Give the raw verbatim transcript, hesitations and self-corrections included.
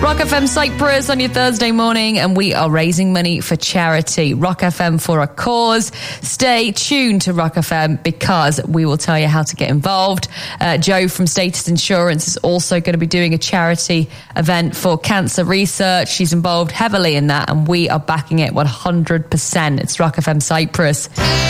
Rock F M Cyprus on your Thursday morning, and we are raising money for charity. Rock F M for a cause. Stay tuned to Rock F M because we will tell you how to get involved. Uh, Joe from Status Insurance is also going to be doing a charity event for cancer research. She's involved heavily in that, and we are backing it one hundred percent. It's Rock F M Cyprus.